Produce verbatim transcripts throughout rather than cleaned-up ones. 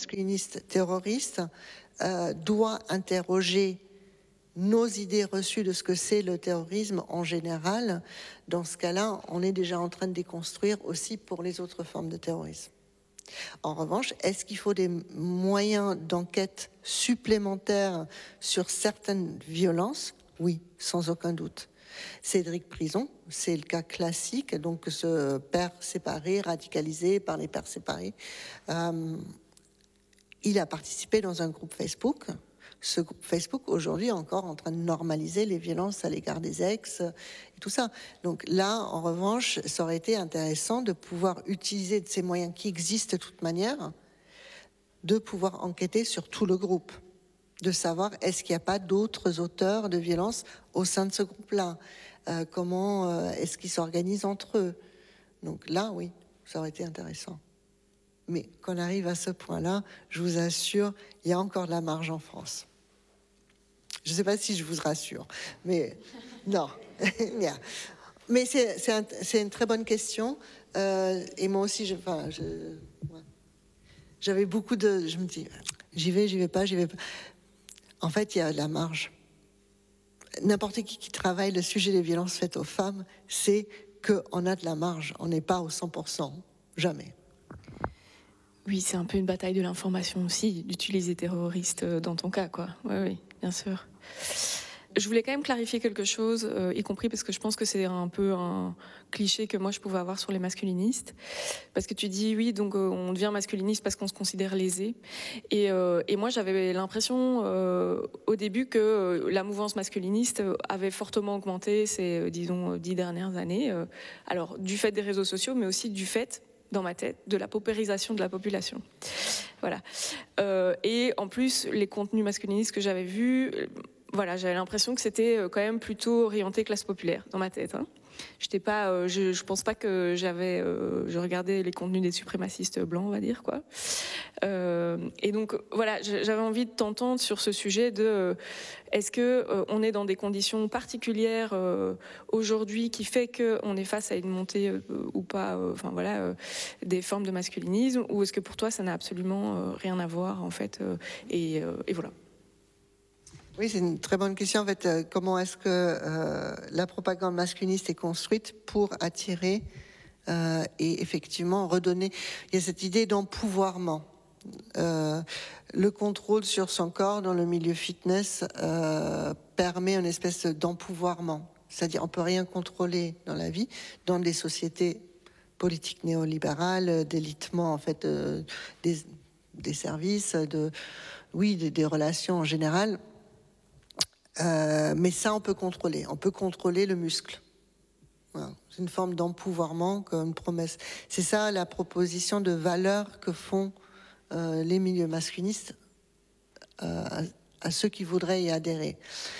masculiniste terroriste euh, doit interroger nos idées reçues de ce que c'est le terrorisme en général. Dans ce cas-là, on est déjà en train de déconstruire aussi pour les autres formes de terrorisme. En revanche, est-ce qu'il faut des moyens d'enquête supplémentaires sur certaines violences? Oui, sans aucun doute. Cédric Prison, c'est le cas classique, donc ce père séparé, radicalisé par les pères séparés. Euh, il a participé dans un groupe Facebook. Ce groupe Facebook, aujourd'hui, est encore en train de normaliser les violences à l'égard des ex et tout ça. Donc là, en revanche, ça aurait été intéressant de pouvoir utiliser de ces moyens qui existent de toute manière, de pouvoir enquêter sur tout le groupe, de savoir est-ce qu'il n'y a pas d'autres auteurs de violences au sein de ce groupe-là, euh, comment euh, est-ce qu'ils s'organisent entre eux. Donc là, oui, ça aurait été intéressant. Mais quand on arrive à ce point-là, je vous assure, il y a encore de la marge en France. Je ne sais pas si je vous rassure, mais non. Mais c'est, c'est, un, c'est une très bonne question. Euh, et moi aussi, je, enfin, je, ouais. j'avais beaucoup de... Je me dis, j'y vais, j'y vais pas, j'y vais pas. En fait, il y a de la marge. N'importe qui qui travaille le sujet des violences faites aux femmes, c'est qu'on a de la marge. On n'est pas au cent pour cent. Jamais. Oui, c'est un peu une bataille de l'information aussi, d'utiliser terroriste dans ton cas, quoi. Oui, oui, bien sûr. Je voulais quand même clarifier quelque chose, euh, y compris parce que je pense que c'est un peu un cliché que moi je pouvais avoir sur les masculinistes. Parce que tu dis, oui, donc euh, on devient masculiniste parce qu'on se considère lésé. Et, euh, et moi j'avais l'impression euh, au début que euh, la mouvance masculiniste avait fortement augmenté ces, euh, disons, dix dernières années. Euh, alors, du fait des réseaux sociaux, mais aussi du fait, dans ma tête, de la paupérisation de la population. Voilà. Euh, et en plus, les contenus masculinistes que j'avais vus... Voilà, j'avais l'impression que c'était quand même plutôt orienté classe populaire dans ma tête. Hein. J'étais pas, euh, je, je pense pas que j'avais, euh, je regardais les contenus des suprémacistes blancs, on va dire quoi. Euh, et donc voilà, j'avais envie de t'entendre sur ce sujet de, euh, est-ce que euh, on est dans des conditions particulières euh, aujourd'hui qui fait que on est face à une montée euh, ou pas, euh, enfin voilà, euh, des formes de masculinisme, ou est-ce que pour toi ça n'a absolument euh, rien à voir en fait, euh, et, euh, et voilà. Oui, c'est une très bonne question. En fait, euh, comment est-ce que euh, la propagande masculiniste est construite pour attirer euh, et effectivement redonner. Il y a cette idée d'empouvoirment. Euh, le contrôle sur son corps dans le milieu fitness euh, permet une espèce d'empouvoirment. C'est-à-dire, on peut rien contrôler dans la vie, dans des sociétés politiques néolibérales, d'élitement en fait, euh, des, des services, de, oui, des, des relations en général. Euh, mais ça, on peut contrôler. On peut contrôler le muscle. Voilà. C'est une forme d'empouvoirment, comme une promesse. C'est ça la proposition de valeur que font euh, les milieux masculinistes euh, à, à ceux qui voudraient y adhérer.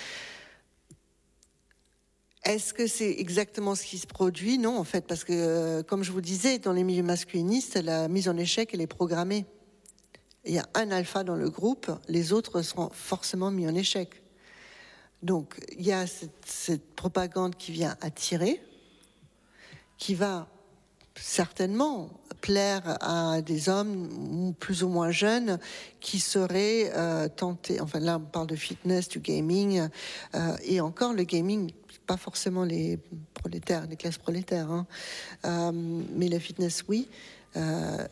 Est-ce que c'est exactement ce qui se produit? Non, en fait, parce que, euh, comme je vous disais, dans les milieux masculinistes, la mise en échec, elle est programmée. Il y a un alpha dans le groupe, les autres seront forcément mis en échec. Donc, il y a cette, cette propagande qui vient attirer, qui va certainement plaire à des hommes plus ou moins jeunes qui seraient euh, tentés, enfin là on parle de fitness, du gaming, euh, et encore le gaming, pas forcément les prolétaires, les classes prolétaires, hein, euh, mais le fitness oui, euh,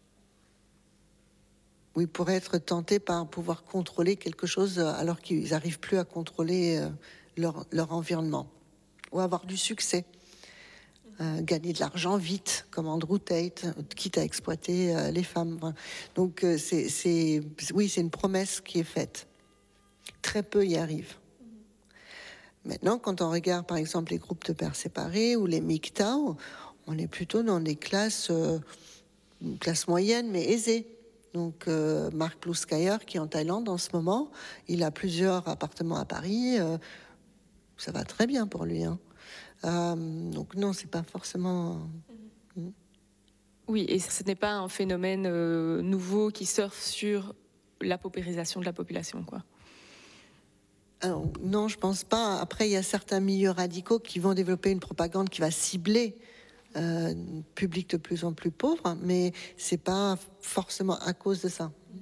oui, pourraient être tentés par pouvoir contrôler quelque chose alors qu'ils n'arrivent plus à contrôler euh, leur, leur environnement, ou avoir du succès. Euh, gagner de l'argent vite, comme Andrew Tate, quitte à exploiter euh, les femmes. Voilà. Donc, euh, c'est, c'est, oui, c'est une promesse qui est faite. Très peu y arrivent. Maintenant, quand on regarde, par exemple, les groupes de pères séparés ou les M G T O W, on est plutôt dans des classes, euh, classes moyennes, mais aisées. Donc, euh, Marc Plouskayer, qui est en Thaïlande en ce moment, il a plusieurs appartements à Paris. Euh, ça va très bien pour lui, hein. Euh, donc non, c'est pas forcément... Oui, et ce n'est pas un phénomène euh, nouveau qui surfe sur la paupérisation de la population, quoi. Alors, non, je pense pas. Après, il y a certains milieux radicaux qui vont développer une propagande qui va cibler euh, un public de plus en plus pauvre, mais c'est pas forcément à cause de ça.